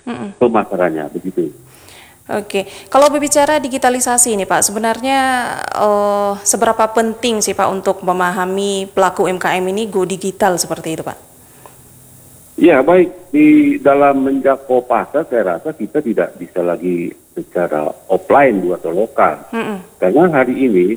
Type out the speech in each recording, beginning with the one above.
pemasarannya, begitu. Oke, kalau berbicara digitalisasi ini Pak, sebenarnya seberapa penting sih Pak untuk memahami pelaku UMKM ini go digital seperti itu Pak? Ya, baik, di dalam menjangkau pasar saya rasa kita tidak bisa lagi secara offline atau lokal. Karena hari ini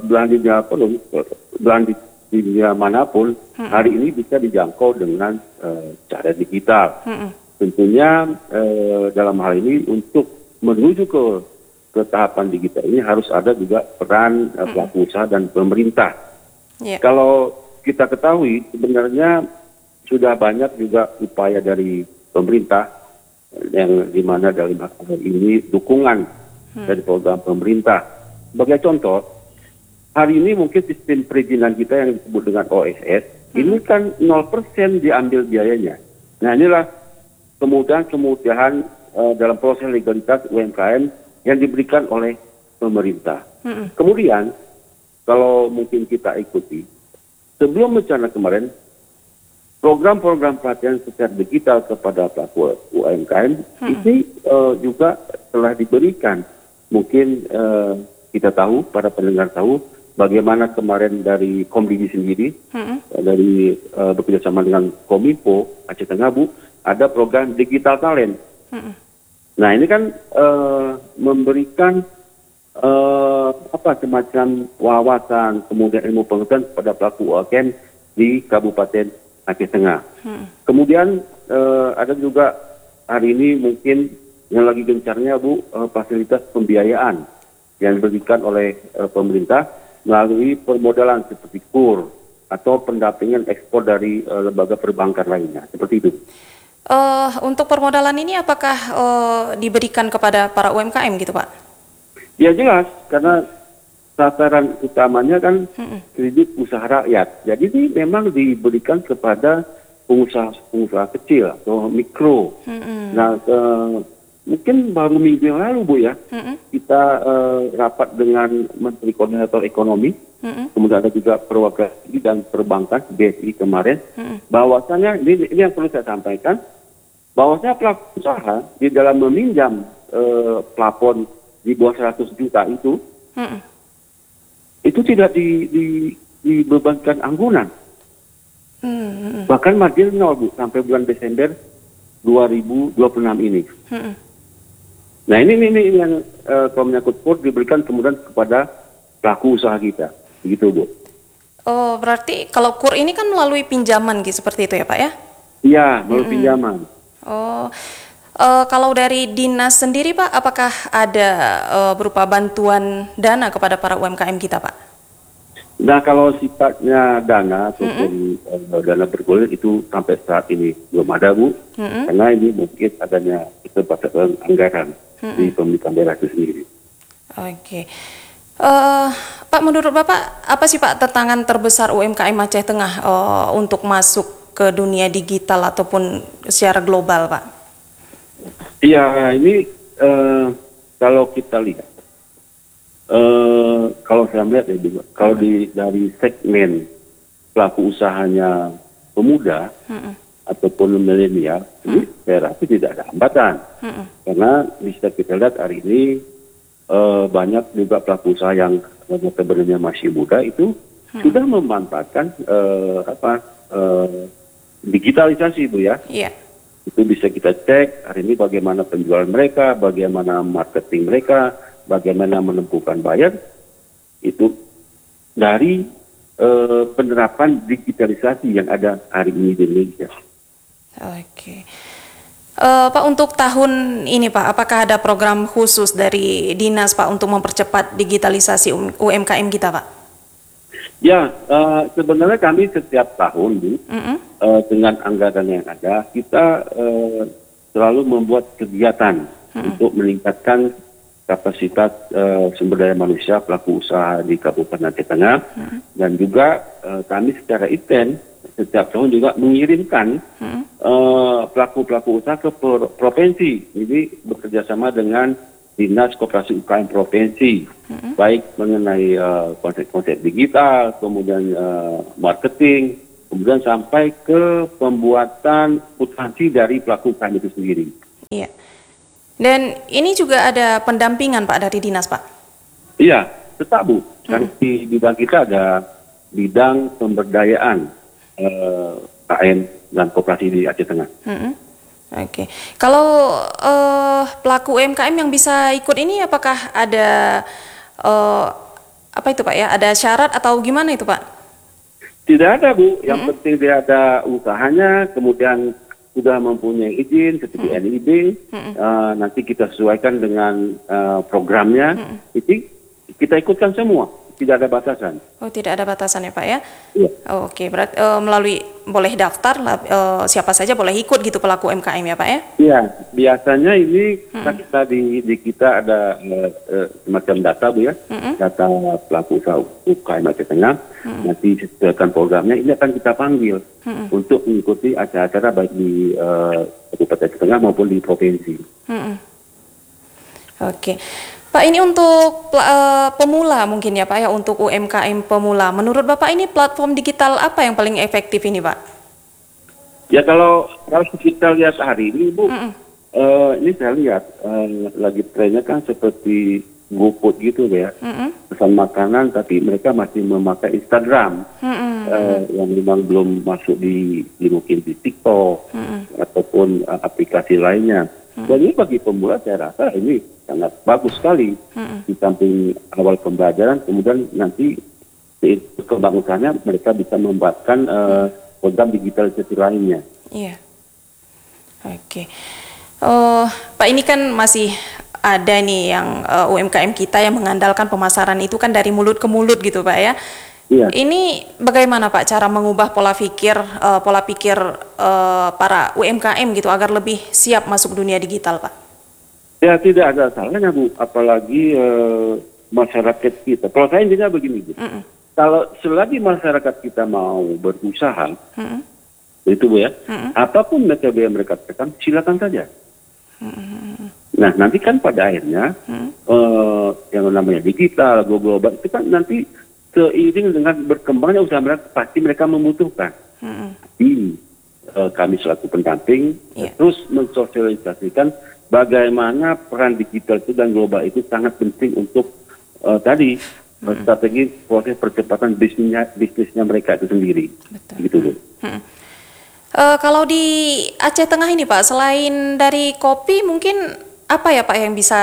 belahan dunia manapun hari ini bisa dijangkau dengan cara digital. Tentunya dalam hal ini untuk menuju ke tahapan digital ini harus ada juga peran pelaku usaha dan pemerintah. Kalau kita ketahui sebenarnya sudah banyak juga upaya dari pemerintah yang dimana dalam hal ini dukungan dari program pemerintah. Sebagai contoh, hari ini mungkin sistem perizinan kita yang disebut dengan OSS ini kan 0% diambil biayanya. Nah inilah kemudahan dalam proses legalitas UMKM yang diberikan oleh pemerintah. Kemudian, kalau mungkin kita ikuti, sebelum bencana kemarin, program-program pelatihan secara digital kepada pelaku UMKM ini juga telah diberikan. Mungkin kita tahu, para pendengar tahu, bagaimana kemarin dari Komdigi sendiri, dari bekerjasama dengan Kominfo Aceh Tengah Bu, ada program Digital Talent. Nah ini kan memberikan semacam wawasan kemudian ilmu pengetahuan kepada pelaku UMKM di Kabupaten Aceh Tengah. Kemudian ada juga hari ini mungkin yang lagi gencarnya Bu fasilitas pembiayaan yang diberikan oleh pemerintah melalui permodalan seperti KUR atau pendampingan ekspor dari lembaga perbankan lainnya seperti itu. Untuk permodalan ini apakah diberikan kepada para UMKM gitu Pak? Ya jelas, karena sasaran utamanya kan kredit usaha rakyat. Jadi ini memang diberikan kepada pengusaha kecil atau mikro. Nah, mungkin baru minggu yang lalu Bu ya, kita rapat dengan Menteri Koordinator Ekonomi, kemudian ada juga perwakilan dan perbankan BSI kemarin, bahwasanya ini yang perlu saya sampaikan, bahwasanya pelaku usaha di dalam meminjam plafon di bawah 100 juta itu tidak dibebankan anggunan. Bahkan margin 0 Bu sampai bulan Desember 2026 ini. Nah ini yang kalau menyangkut KUR diberikan kemudian kepada pelaku usaha kita, begitu Bu. Oh berarti kalau KUR ini kan melalui pinjaman gitu seperti itu ya Pak ya? Iya melalui pinjaman. Oh, kalau dari dinas sendiri Pak, apakah ada berupa bantuan dana kepada para UMKM kita Pak? Nah kalau sifatnya dana ataupun dana bergulir itu sampai saat ini belum ada Bu, karena ini mungkin adanya keterbatasan anggaran di pemerintahan daerah itu sendiri. Oke. Pak, menurut Bapak apa sih Pak tantangan terbesar UMKM Aceh Tengah untuk masuk ke dunia digital ataupun secara global Pak? Iya, ini kalau kita lihat, kalau saya melihat ya juga, kalau dari segmen pelaku usahanya pemuda ataupun milenial, ini saya rasa tidak ada hambatan. Karena bisa kita lihat hari ini banyak juga pelaku usaha yang sebenarnya masih muda itu sudah memanfaatkan digitalisasi Bu ya. Iya. Itu bisa kita cek hari ini bagaimana penjualan mereka, bagaimana marketing mereka, bagaimana menentukan bayar, itu dari penerapan digitalisasi yang ada hari ini di Indonesia. Oke. Pak, untuk tahun ini Pak, apakah ada program khusus dari dinas Pak untuk mempercepat digitalisasi UMKM kita Pak? Ya, sebenarnya kami setiap tahun Bu, dengan anggaran yang ada, kita selalu membuat kegiatan untuk meningkatkan kapasitas sumber daya manusia pelaku usaha di Kabupaten Aceh Tengah, dan juga kami secara intens setiap tahun juga mengirimkan pelaku-pelaku usaha ke provinsi. Jadi bekerjasama dengan Dinas Koperasi UKM Provinsi, baik mengenai konsep-konsep digital, kemudian marketing, kemudian sampai ke pembuatan substansi dari pelaku UKM itu sendiri. Iya. Dan ini juga ada pendampingan Pak dari dinas Pak? Iya, tetap Bu. Kan di bidang kita ada bidang pemberdayaan KM dan koperasi di Aceh Tengah. Oke. Kalau pelaku UMKM yang bisa ikut ini apakah ada apa itu Pak ya? Ada syarat atau gimana itu Pak? Tidak ada Bu. Yang penting dia ada usahanya, kemudian sudah mempunyai izin seperti NIB, nanti kita sesuaikan dengan programnya, itu kita ikutkan semua, tidak ada batasan. Oh, tidak ada batasan ya Pak ya? Iya. Oh, oke, berarti melalui boleh daftar, siapa saja boleh ikut gitu pelaku UMKM ya Pak ya? Iya, biasanya ini kita di kita ada semacam data Bu ya, data pelaku usaha UMKM Aceh Tengah, nanti sesuaikan programnya, ini akan kita panggil untuk mengikuti acara-acara baik di Kabupaten Aceh Tengah maupun di provinsi. Oke. Pak, ini untuk pemula mungkin ya Pak ya, untuk UMKM pemula. Menurut Bapak ini platform digital apa yang paling efektif ini Pak? Ya kalau kita lihat hari ini Bu, ini saya lihat lagi trennya kan seperti GoFood gitu ya, pesan makanan tapi mereka masih memakai Instagram yang memang belum masuk di mungkin di TikTok ataupun aplikasi lainnya. Dan ini bagi pemula saya rasa ini sangat bagus sekali. Di samping awal pembelajaran, kemudian nanti kembang usahanya mereka bisa membuatkan program digitalisasi lainnya. Iya. Oke. Pak, ini kan masih ada nih yang UMKM kita yang mengandalkan pemasaran itu kan dari mulut ke mulut gitu Pak ya. Iya. Ini bagaimana Pak cara mengubah pola pikir para UMKM gitu agar lebih siap masuk dunia digital Pak? Ya tidak ada salahnya Bu, apalagi masyarakat kita. Kalau saya intinya begini Bu, kalau selagi masyarakat kita mau berusaha, itu Bu ya, apapun metode yang mereka tekan, silakan saja. Nah nanti kan pada akhirnya yang namanya digital, global itu kan nanti seiring dengan berkembangnya usaha mereka, pasti mereka membutuhkan. Kami selaku pendamping terus mensosialisasikan bagaimana peran digital itu dan global itu sangat penting untuk tadi strategi proses percepatan bisnisnya mereka itu sendiri. Betul. Gitu Bu. Kalau di Aceh Tengah ini Pak, selain dari kopi mungkin apa ya Pak yang bisa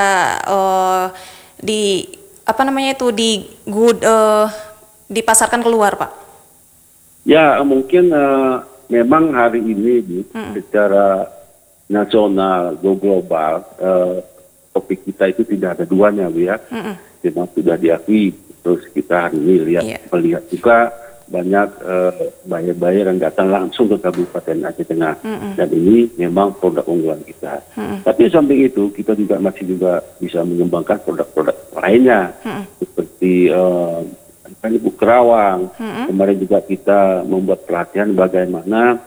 dipasarkan keluar Pak? Ya mungkin memang hari ini Bu, secara nasional, global, topik kita itu tidak ada duanya Bu ya. Memang sudah diakui, terus kita hari ini melihat juga banyak buyer-buyer yang datang langsung ke Kabupaten Aceh Tengah. Dan ini memang produk unggulan kita. Tapi samping itu kita juga masih bisa mengembangkan produk-produk lainnya seperti Ibu Kerawang. Kemarin juga kita membuat pelatihan bagaimana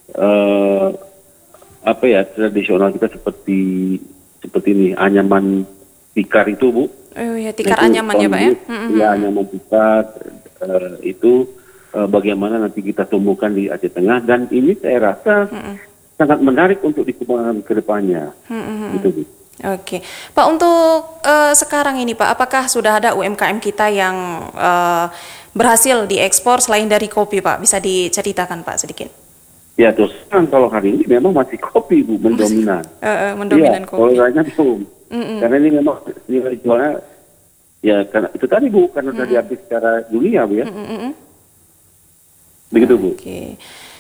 tradisional kita seperti ini anyaman tikar itu Bu. Oh ya, tikar anyaman ya Pak ya. Ya anyaman tikar itu bagaimana nanti kita tumbuhkan di Aceh Tengah, dan ini saya rasa sangat menarik untuk dikembangkan ke depannya. Gitu Bu. Oke, Pak, untuk sekarang ini Pak, apakah sudah ada UMKM kita yang berhasil diekspor selain dari kopi Pak? Bisa diceritakan Pak sedikit? Ya terus kan kalau hari ini memang masih kopi Bu mendominan. Mendominan kopi. Kalau lainnya belum. Karena ini memang nilai jualnya ya karena itu tadi Bu, karena sudah diambil secara dunia Bu ya. Begitu Bu. Oke.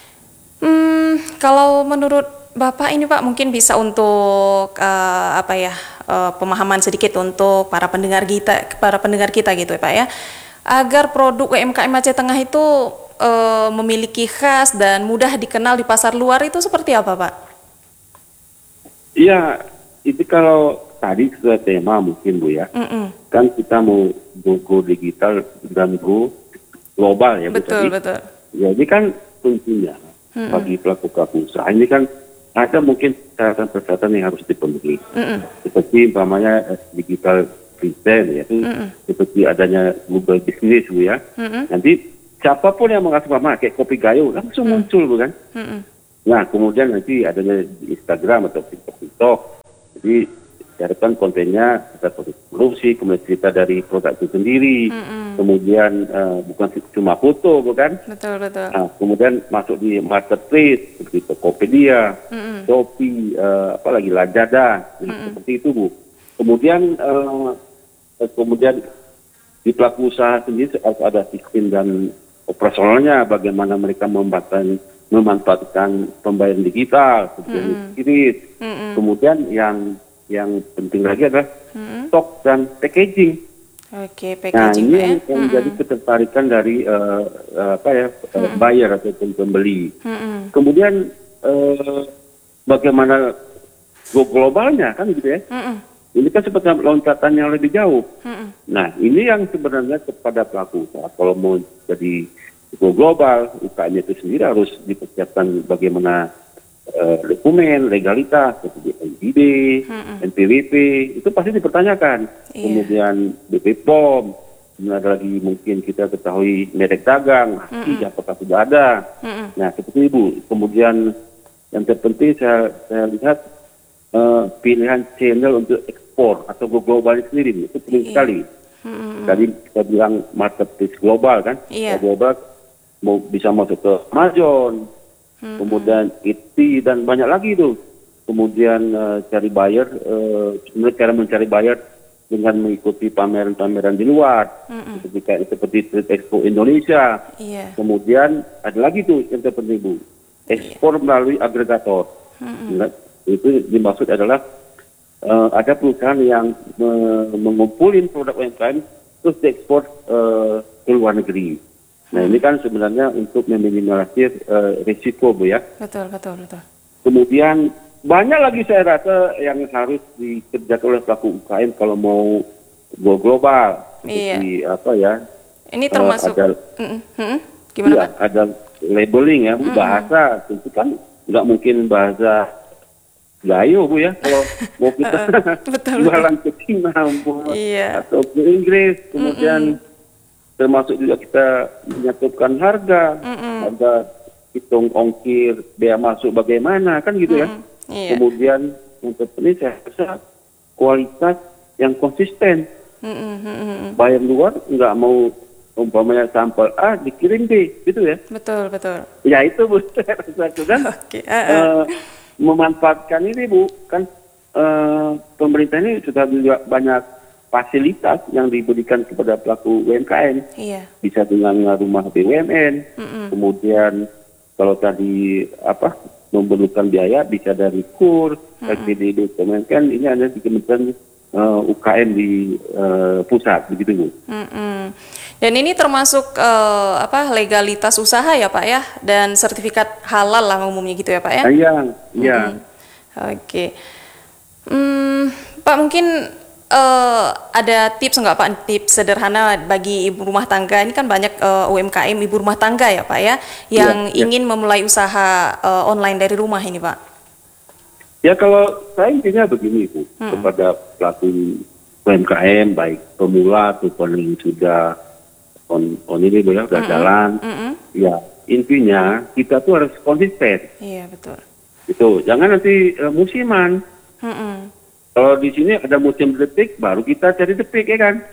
Kalau menurut Bapak ini Pak mungkin bisa untuk pemahaman sedikit untuk para pendengar kita gitu ya Pak ya, agar produk UMKM Aceh Tengah itu memiliki khas dan mudah dikenal di pasar luar itu seperti apa Pak? Iya, itu kalau tadi sudah tema mungkin Bu ya, kan kita mau go digital dan go global ya Bu. Betul. Jadi kan tentunya bagi pelaku usaha ini kan ada mungkin persyaratan yang harus dipenuhi. Seperti umpamanya digital present ya, seperti adanya Google Business Bu ya. Nanti siapapun yang mengasih kayak kopi gayo langsung muncul Bu kan. Nah, kemudian nanti adanya di Instagram atau TikTok. Jadi, diharapkan kontennya kita produksi, kemudian cerita dari produk itu sendiri. Kemudian bukan cuma foto, bukan? Betul, betul. Nah, kemudian masuk di marketplace seperti Tokopedia, Shopee, apalagi Lazada, seperti itu, Bu. Kemudian di pelaku usaha sendiri harus ada sistem dan operasionalnya, bagaimana mereka memanfaatkan pembayaran digital, seperti kredit. Kemudian yang penting lagi adalah stok dan packaging. Oke, Nah, packaging, ini Pak, ya. yang menjadi ketertarikan dari buyer atau pembeli. Kemudian bagaimana go globalnya, kan gitu ya? Ini kan seperti loncatan yang lebih jauh. Nah, ini yang sebenarnya kepada pelaku usaha. Kalau mau jadi go global, UKM itu sendiri harus dipersiapkan bagaimana dokumen, legalitas, seperti NIB, NPWP, itu pasti dipertanyakan. Kemudian BP POM, kemudian ada lagi mungkin kita ketahui merek dagang, apakah sudah ada. Nah, seperti Ibu. Kemudian yang terpenting saya lihat pilihan channel untuk ekspor atau go global sendiri itu penting sekali. Tadi kita bilang marketplace global kan, global mau bisa masuk ke Amazon, kemudian IT dan banyak lagi itu. Kemudian cari buyer, sebenarnya cara mencari buyer dengan mengikuti pameran-pameran di luar, seperti Trade Expo Indonesia. Kemudian ada lagi tuh yang terpenting, Bu, ekspor melalui agregator. Itu dimaksud adalah ada perusahaan yang mengumpulin produk UMKM terus diekspor ke luar negeri. Nah, ini kan sebenarnya untuk meminimalisir risiko, Bu, ya. Betul. Kemudian banyak lagi saya rasa yang harus dikerjakan oleh pelaku UKM kalau mau go global. Seperti apa ya? Ini termasuk gimana, Pak? Ada labeling ya, bahasa. Tentu kan nggak mungkin bahasa Gayo, Bu, ya, kalau mau kita jualan ke Cina atau ke Inggris. Kemudian termasuk juga kita menyatukan harga hitung ongkir, biaya masuk bagaimana, kan gitu ya. Kemudian yang terpenting saya rasa kualitas yang konsisten. Bayar luar nggak mau umpamanya sampel A dikirim B, gitu ya. Betul. Ya itu, Bu, saya rasa kan. Memanfaatkan ini, Bu, kan pemerintah ini sudah juga banyak fasilitas yang diberikan kepada pelaku UMKM. Bisa dengan rumah BUMN, kemudian kalau tadi memerlukan biaya bisa dari KUR, LPDB, Kemenkan, ini ada di Kementerian UKM di pusat, begitu, Bu. Dan ini termasuk legalitas usaha ya, Pak, ya, dan sertifikat halal lah umumnya gitu ya, Pak, ya? Iya. Oke. Pak, mungkin ada tips nggak, Pak, tips sederhana bagi ibu rumah tangga? Ini kan banyak UMKM ibu rumah tangga ya, Pak, ya, yang ingin memulai usaha online dari rumah ini, Pak. Ya, kalau saya intinya begini, Bu, kepada pelaku UMKM, baik pemula ataupun yang sudah ini, Bu, ya, sudah jalan. Ya, intinya kita tuh harus konsisten. Iya, betul. Itu, jangan nanti musiman. Kalau di sini ada musim detik, baru kita cari detik, ya kan?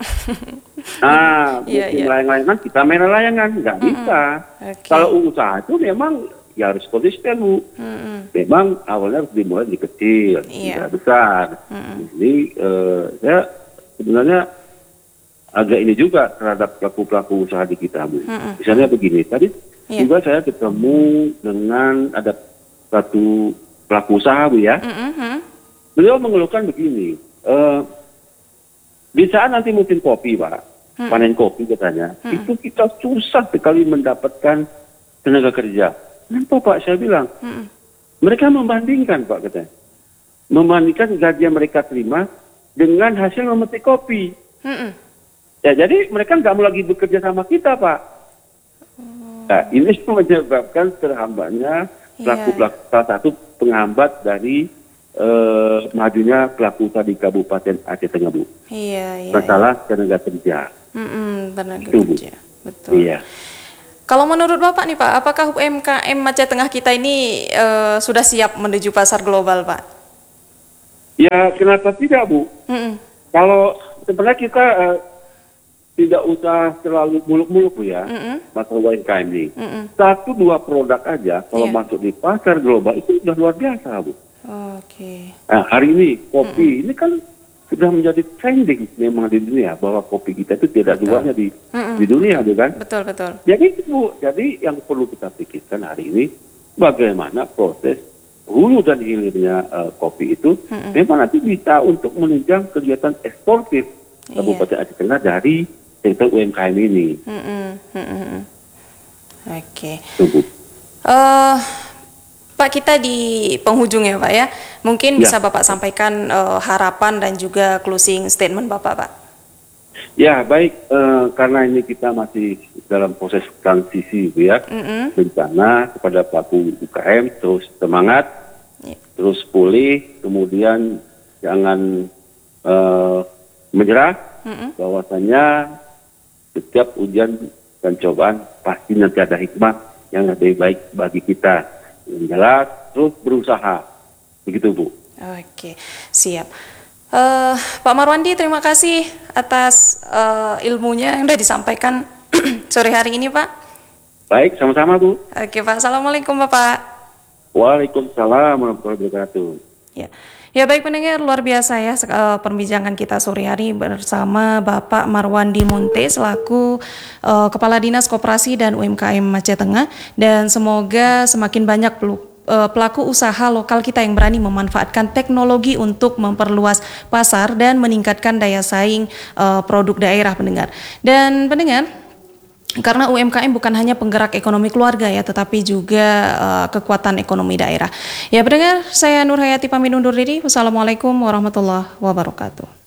Nah, musim layang-layangan, kita merah layangan. Nggak bisa. Kalau usaha itu memang ya harus konsisten, Bu. Memang awalnya harus dimulai dari kecil, tidak besar. Jadi saya sebenarnya agak ini juga terhadap pelaku-pelaku usaha di kita, Bu. Misalnya begini, tadi juga saya ketemu dengan ada satu pelaku usaha, Bu, ya. Beliau mengeluhkan begini, di saat nanti musim kopi, Pak, panen kopi katanya, itu kita susah sekali mendapatkan tenaga kerja. Kenapa, Pak? Saya bilang, mereka membandingkan, Pak, katanya. Membandingkan gaji yang mereka terima dengan hasil memetik kopi. Ya, jadi mereka nggak mau lagi bekerja sama kita, Pak. Nah, ini menyebabkan terhambatnya pelaku-pelaku, salah satu penghambat dari majunya pelaku usaha di Kabupaten Aceh Tengah, Bu. Masalah tenaga kerja. Tenaga kerja, betul. Iya. Kalau menurut Bapak nih Pak, apakah UMKM Aceh Tengah kita ini sudah siap menuju pasar global, Pak? Ya, kenapa tidak, Bu? Kalau sebenarnya kita tidak usah terlalu muluk-muluk, Bu, ya, masalah UMKM ini. 1-2 produk aja, kalau masuk di pasar global itu sudah luar biasa, Bu. Oke. Nah, hari ini kopi ini kan sudah menjadi trending memang di dunia, bahwa kopi kita itu tidak duanya di dunia, kan? Betul, betul. Jadi Bu, jadi yang perlu kita pikirkan hari ini bagaimana proses hulu dan hilirnya kopi itu memang nanti bisa untuk menunjang kegiatan eksportif Kabupaten Aceh Tengah dari sektor UMKM ini. Oke. Pak, kita di penghujung ya Pak ya, mungkin bisa Bapak sampaikan harapan dan juga closing statement Bapak, Pak. Ya baik, karena ini kita masih dalam proses transisi, Bu, ya, bencana kepada pelaku UKM terus semangat, terus pulih, kemudian jangan menyerah, bahwasanya setiap ujian dan cobaan pasti nanti ada hikmah yang lebih baik bagi kita. Yang jelas, terus berusaha. Begitu, Bu. Oke, siap. Pak Marwandi, terima kasih atas ilmunya yang sudah disampaikan sore hari ini, Pak. Baik, sama-sama, Bu. Oke, Pak. Assalamualaikum, Bapak. Waalaikumsalam warahmatullahi wabarakatuh. Ya baik pendengar, luar biasa ya perbincangan kita sore hari bersama Bapak Marwandi Munte selaku Kepala Dinas Koperasi dan UMKM Aceh Tengah, dan semoga semakin banyak pelaku usaha lokal kita yang berani memanfaatkan teknologi untuk memperluas pasar dan meningkatkan daya saing produk daerah, pendengar. Dan pendengar, karena UMKM bukan hanya penggerak ekonomi keluarga ya, tetapi juga kekuatan ekonomi daerah. Ya pendengar, saya Nur Hayati pamit undur diri. Wassalamualaikum warahmatullahi wabarakatuh.